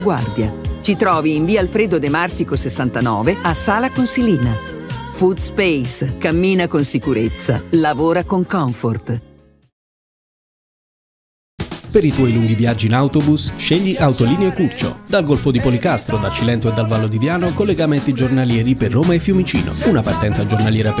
Guardia. Ci trovi in via Alfredo De Marsico 69 a Sala Consilina. Food Space. Cammina con sicurezza. Lavora con comfort. Per i tuoi lunghi viaggi in autobus, scegli Autolinee Curcio. Dal Golfo di Policastro, da Cilento e dal Vallo di Diano, collegamenti giornalieri per Roma e Fiumicino. Una partenza giornaliera per